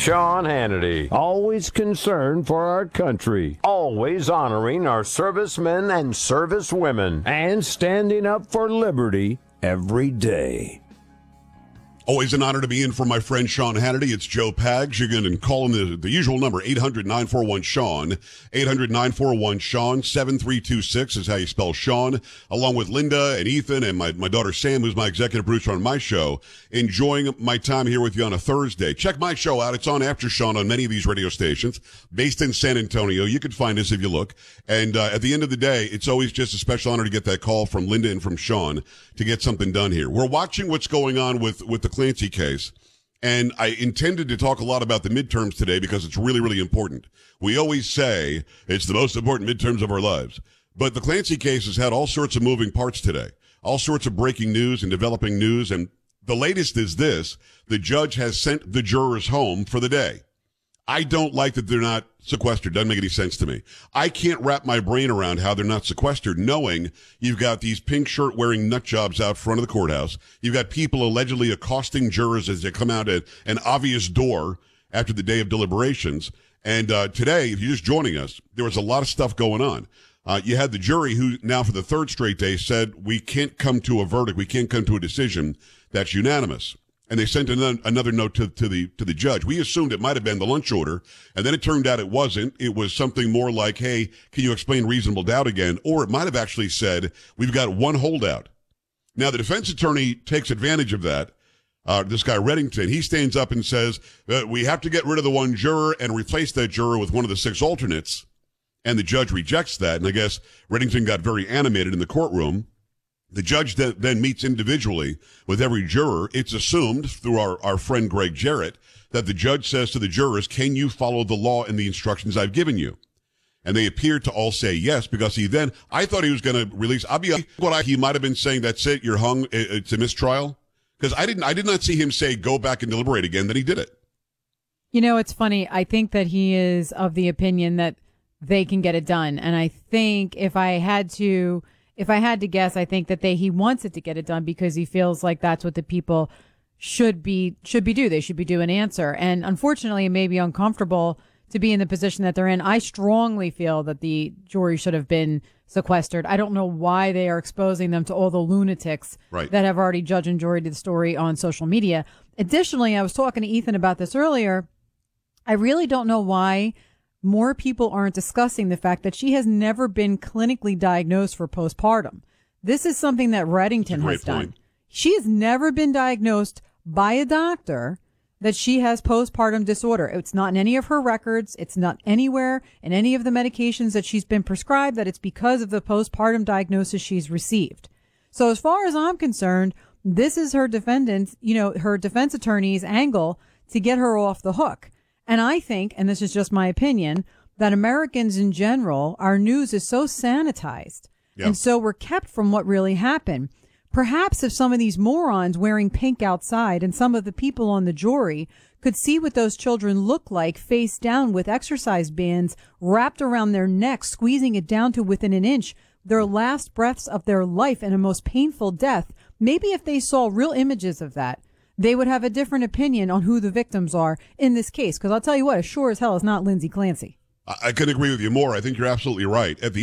Sean Hannity. Always concerned for our country. Always honoring our servicemen and servicewomen. And standing up for liberty every day. Always an honor to be in for my friend Sean Hannity. It's Joe Pags. You can call him the usual number, 800-941-SEAN. 800-941-SEAN. 7326 is how you spell Sean. Along with Linda and Ethan and my daughter Sam, who's my executive producer on my show. Enjoying my time here with you on a Thursday. Check my show out. It's on after Sean on many of these radio stations. Based in San Antonio. You can find us if you look. And at the end of the day, it's always just a special honor to get that call from Linda and from Sean to get something done here. We're watching what's going on with the Clancy case, and I intended to talk a lot about the midterms today because it's really, really important. We always say it's the most important midterms of our lives, but the Clancy case has had all sorts of moving parts today, all sorts of breaking news and developing news, and the latest is this: the judge has sent the jurors home for the day. I don't like that they're not sequestered. Doesn't make any sense to me. I can't wrap my brain around how they're not sequestered, knowing you've got these pink shirt wearing nut jobs out front of the courthouse. You've got people allegedly accosting jurors as they come out at an obvious door after the day of deliberations. And today, if you're just joining us, there was a lot of stuff going on. You had the jury who now for the third straight day said, we can't come to a verdict. We can't come to a decision that's unanimous. And they sent another note to the judge. We assumed it might have been the lunch order, and then it turned out it wasn't. It was something more like, hey, can you explain reasonable doubt again? Or it might have actually said, we've got one holdout. Now, the defense attorney takes advantage of that. This guy, Reddington, he stands up and says, we have to get rid of the one juror and replace that juror with one of the 6 alternates. And the judge rejects that. And I guess Reddington got very animated in the courtroom. The judge then meets individually with every juror. It's assumed through our friend Greg Jarrett that the judge says to the jurors, can you follow the law and the instructions I've given you? And they appear to all say yes, because I thought he was going to release, he might have been saying, that's it, you're hung, it's a mistrial. Because I did not see him say, go back and deliberate again. Then he did it. You know, it's funny. I think that he is of the opinion that they can get it done. And I think if I had to guess, I think that he wants it to get it done because he feels like that's what the people should be due. They should be due an answer. And unfortunately, it may be uncomfortable to be in the position that they're in. I strongly feel that the jury should have been sequestered. I don't know why they are exposing them to all the lunatics that have already judged and juried the story on social media. Additionally, I was talking to Ethan about this earlier. I really don't know why more people aren't discussing the fact that she has never been clinically diagnosed for postpartum. This is something that Reddington has done. She has never been diagnosed by a doctor that she has postpartum disorder. It's not in any of her records. It's not anywhere in any of the medications that she's been prescribed that it's because of the postpartum diagnosis she's received. So as far as I'm concerned, this is her her defense attorney's angle to get her off the hook. And I think, and this is just my opinion, that Americans in general, our news is so sanitized and so we're kept from what really happened. Perhaps if some of these morons wearing pink outside and some of the people on the jury could see what those children look like face down with exercise bands wrapped around their necks, squeezing it down to within an inch, their last breaths of their life in a most painful death, maybe if they saw real images of that, they would have a different opinion on who the victims are in this case. Because I'll tell you what, as sure as hell is not Lindsay Clancy. I couldn't agree with you more. I think you're absolutely right. At the